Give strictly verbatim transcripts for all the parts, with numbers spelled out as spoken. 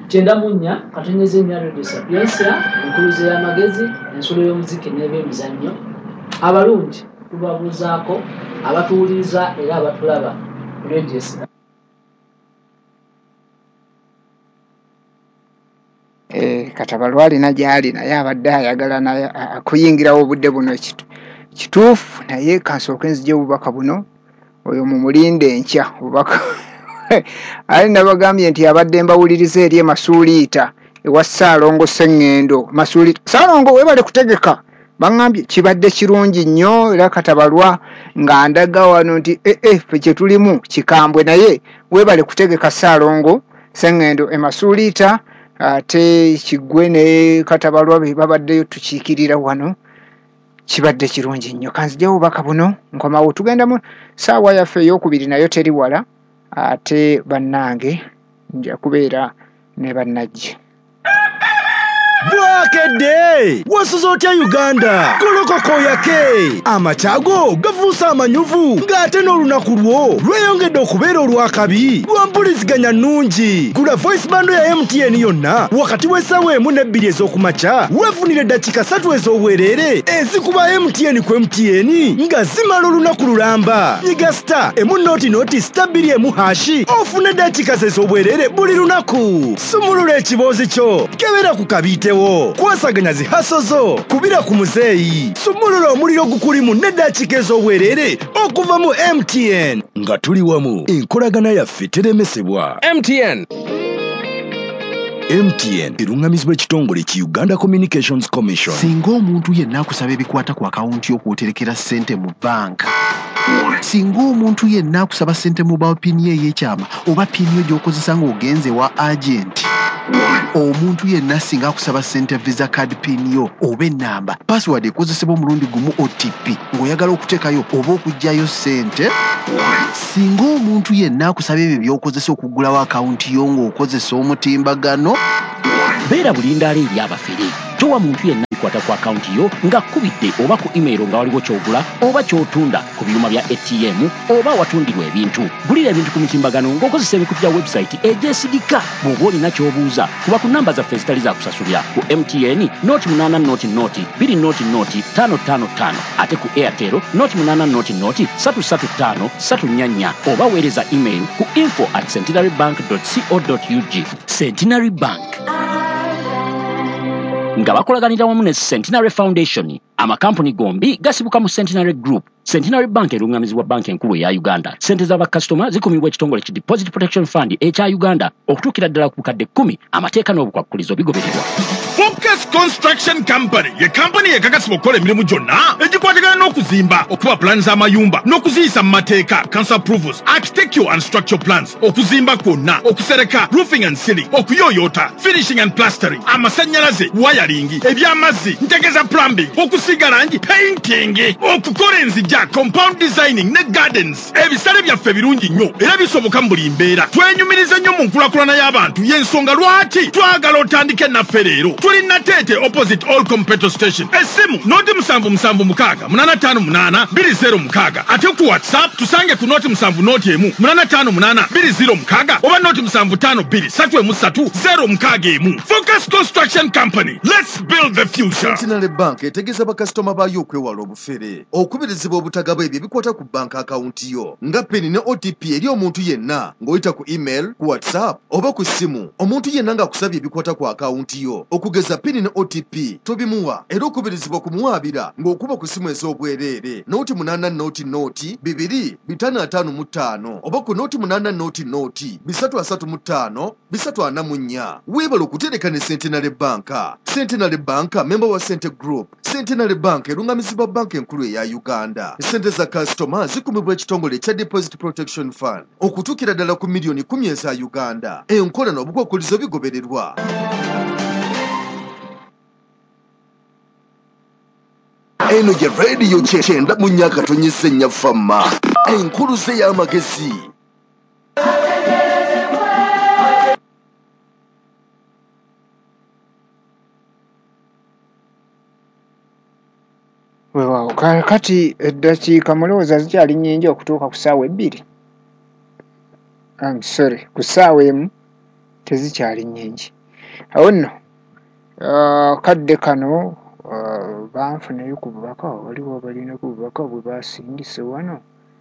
Kyenda munnya katonyeze nnya radio sapiensia enkuluze y'amagezi ensolo y'omuziki n'ebyemizannyo abalungi tubabuuzaako abatuwuliriza era abatulaba ku radio Eh, Katabalwa alina gyali naye abadde ayagala naye akuyingirawo obudde buno kituufu naye kansooke nzije obubaka buno oyo mumulinde enkya obubaka ali nabagambye nti abadde mbawuliriza eri emasuuliita ewa Ssaalongo Sseŋŋendo masuuliita Ssaalongo webale kutegeka bangambye kibadde kirungi nnyo era Katabalwa nga ndaga wano nti eh eh fe kye tulimu kikambwe naye webale kutegeka Ssaalongo Sseŋŋendo emasuuliita ate Kiggwe ne Katabalwa babaddeyo tukiikirira wano kibadde kirungi nnyo kanzijawo obubaka buno nkomawo tugenda mu ssaawa yaffe ey'okubiri nayo teri wala ate bannange nja kubeera ne bannajje Bwakedde wasuza otya Uganda golokoko yake amatago gavuusa amanyuvu ng'ate n'olunaku lwo lweyongedde okubeera olwakabi lwampuliziganya nnungi gula voice bando ya M T N yonna wakati w'essaawa emu n'ebbiri ez'okumakya weefunire eddakiika ssatu ez'obwereere ezikuba M T N ku M T N nga zimala olunaku lulamba nyiga star emu nooti nooti star bbiri emu hashi ofune eddakiika ez'obwereere buli lunaku sumulula ekiboozi kyo kebera ku kabiitewo kwasaganya zihaso zo kubira ku muzeeyi sumulula omuliro gukulimu n'eddakiika ez'obwereere okuva mu M T N nga tuli wamu enkolagana yaffe teremesebwa. M T N M T N erungamizibwa ekitongole ki Uganda Communications Commission. Singa omuntu yenna akusaba ebikwata ku akawunti yo kw'oterekera ssente mu banka, singa omuntu yenna akusaba ssente mu mobile pin ye ey'ekyama oba pin yo gy'okozesa ng'ogenze wa agent, omuntu yenna singa akusaba ssente visa card pin yo oba ennamba password ekozesebwa omulundi gumu O T P ng'oyagala okuteekayo oba okuggyayo ssente, singa omuntu yenna akusaba ebyo by'okozesa okuggulawo akawunti yo ng'okozesa omutimbagano, beera bulindaala eri abafere towa muntu yenna bikwata ku akawunti yo nga kkubidde oba ku email nga waliwo ky'ogula oba ky'otunda ku byuma bya A T M oba watundirwa ebintu. Gulira ebintu ku mutimbagano ng'okozesa ebikutu bya website egyesigika. bw'oba olina ky'obuuza kuba ku namba zaffe ezitali za kusasulira ku M T N nooti munaana nooti nooti bbiri nooti nooti ttaano ttaano ttaano ate ku Airtel nooti munaana nooti nooti ssatu ssatu ttaano ssatu nnya nnya oba weereza email ku info at centenary bank dot co dot u g. Centenary Bank nga bakolaganira wamu ne Centenary Foundation, amakampuni gombi gasibuka mu Centenary Group. Centenary Bank erungamizibwa banki enkulu eya Uganda. Sente z'abakasitoma zikumibwa ekitongole ki Deposit Protection Fund ekya Uganda okutuukira ddala ku bukadde kkumi. Amateeka n'obukwakkulizo bigobererwa. Focus Construction Company ye kampani ekakasibwa okukola emirimu gyonna egikwatagana n'okuzimba, okuba plans z'amayumba n'okuziyisa mu mateeka, council approvals, architectural and structural plans, okuzimba kwonna, okusereka, roofing and ceiling, okuyooyoota, finishing and plastering, amasannyalaze, wiring, eby'amazzi, ntegeza plumbing, okusiga langi, painting, okukola enzijja, compound designing ne gardens. Ebisale byaffe birungi nnyo era bisoboka mu buli mbeera. Twenyumiriza nnyo mu nkulakulana y'abantu y'ensonga lwaki twagala otandike naffe leero. Tuli Natete opposite Olcom petrol station. Esimu noti musanvu musanvu mukaaga munana ttaano munaana bbiri zero mukaaga. Ate ku WhatsApp tusange ku noti musanvu noti emu munana ttaano munaana bbiri zero mukaaga oba noti musanvu ttaano bbiri ssatu emu ssatu zero mukaaga emu. Focus Construction Company. Let's build the future. Centenary Bank etegeeza bakasitoma baayo okwewala obufere, okubirizibwa obutagaba ebyo ebikwata ku banka akawunti yo nga peni ne O T P eri omuntu yenna ng'oyita ku email, ku WhatsApp oba ku ssimu. Omuntu yenna ng'akusabye ebikwata ku akawunti yo okugeza pini ne O T P tobimuwa era okubirizibwa kumuwaabira ng'okuba ku ssimu ez'obwereere nooti munaana nooti nooti bibiri bitaano ataano mu ttaano oba ku nooti munaana nooti nooti bisatu asatu mu ttaano bisatu ana mu nnya. Weebala okutereka ne Centenary Bank. Centenary Bank member wa Cente Group. Centenary Bank erungamizibwa banka enkulu eya Uganda. Sente za kasitoma zikumibwa ekitongole kya Deposit Protection Fund okutuukira ddala ku miliyoni kumi eza Uganda. Enkola n'obukwakkulizo bigobererwa. Eno ye radio kyenda mu nnyaka tonyese nnya fama enkuluze y'amagezi. Weewaawo kati eddakiika mulowooza zikyali nnyingi okutuuka ku ssaawa ebbiri? I'm sorry, ku ssaawa emu tezikyali nnyingi. awo nno uh, kadde kano uh, banfunayo ku bubaka waliwo balina ku bubaka bwe basingise wano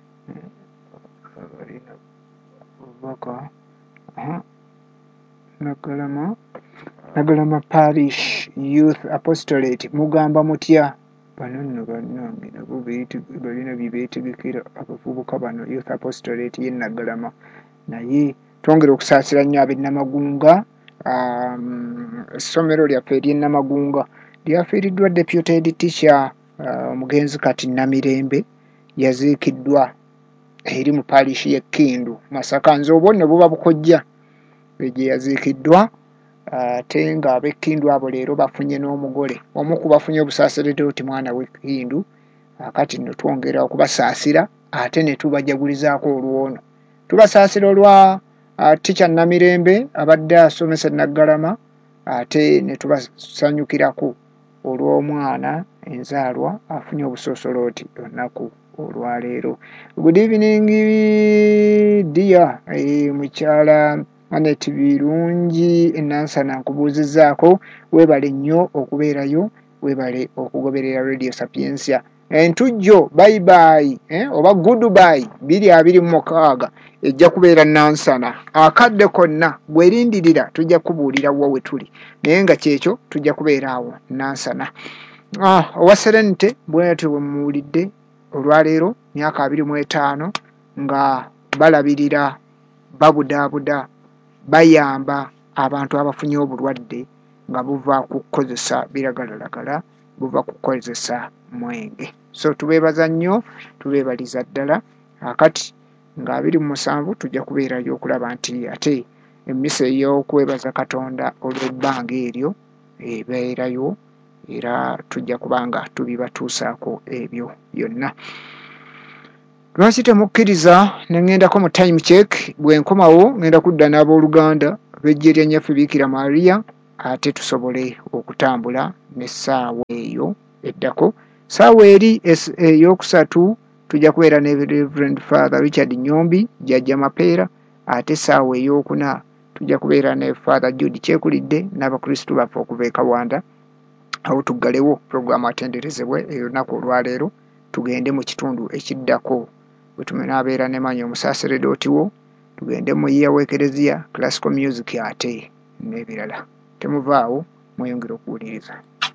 balina bubaka uh, Nagalama Nagalama Parish Youth Apostolate mugamba mutya bano nno bannange nabo balina bye beetegekera abavubuka bano Youth Apostolate y'e Nagalama naye twongera okusaasira nnyo ab'e Namagunga. Um, essomero lyaffe ery'e Namagunga lyafiiriddwa deputed teacher omugenzi uh, kati Namirembe yaziikiddwa eri mu parish y'e Kindu Masaka. Nze obwo nno buba bukojja gye yaziikiddwa ate uh, nga ab'e Kindu abo leero bafunye n'omugole omu ku bafunye obusaasiridde oti mwana w'e Kindu akati nno twongera okubasaasira ate ne tubajagulizaako olwono tubasaasira olwa uh, teacher Namirembe abadde asomesa Naggalama ate ne tubasanyukirako olw'omwana enzaalwa afunye obusoosolooti olunaku olwaleero. Good evening dear e, mukyala Anet Birungi Nansana nkubuuzizaako weebale nnyo okubeerayo weebale okugoberera Radio Sapiensia entujjo bye bye eh, oba goodbye biri abiri mu mukaaga ejja kubeera Nansana akadde konna gwerindirira tujja kubuulira wowe tuli naye nga kyekyo tujja kubeera awo Nansana. Ah, owa Serenity bwetyo bwe muwulidde olwaleero myaka abiri mu etaano nga balabirira babudaabuda bayamba abantu abafunye obulwadde nga buva ku kukozesa biragalalagala buva ku kukozesa mwenge. So tubeebaza nnyo tubeebaliza ddala akati nga abiri mu musanvu tujja kubeerayo okulaba nti ate emmisa ey'okwebaza Katonda olw'ebbanga eryo ebeerayo era tujja kubanga tubibatuusaako ebyo byonna. Lwaki temukkiriza ne ŋŋendako mu time check bwe nkomawo ŋŋenda kudda n'abooluganda b'eggye lya nnyaffe Biikira Maria ate tusobole okutambula n'essaawa eyo eddako. Ssaawa eri ey'okusatu tujja kubeera ne Reverend Father Richard Nyombi Jjajja Mapeera ate essaawa ey'okuna tujja kubeera ne Father Jude Kyekulidde n'abakristu baffe okuva e Kawanda awo tuggalewo puroguramu atenderezebwe olunaku olwaleero tugende mu kitundu ekiddako bwe tumenaabeera ne manyi omusaasire otiwo tugende mu yiya w'ekereziya classical music ate n'ebirala. Temuvaawo mweyongera okuwuliriza.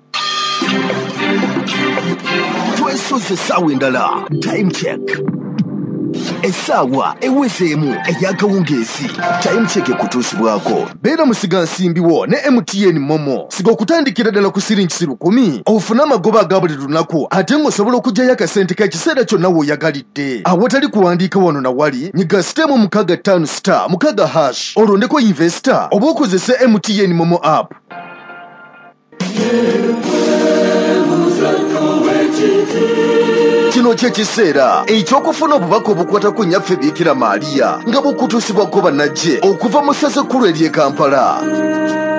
Twesoze essaawa endala time check essaawa ewezeemu ey'akawungeezi time check ekutuusibwako. Beera musiga nsimbiwo ne M T N Momo siga okutandikira ddala ku siringi lukumi ofune amagoba aga buli lunaku ate ng'osobola okuggyayo akasente k'ekiseera kyonna w'oyagalidde. Awatali kuwandiika wano na wali nyiga siteemu mukaaga ttaano star mukaaga hash olondeko investor oba okozese M T N Momo app. Kino ky'ekiseera eky'okufuna obubaka obukwata ku nnyaffe Biikira Maria nga bukutuusibwako bannajje okuva mu ssaza ekkulu ery'e Kampala.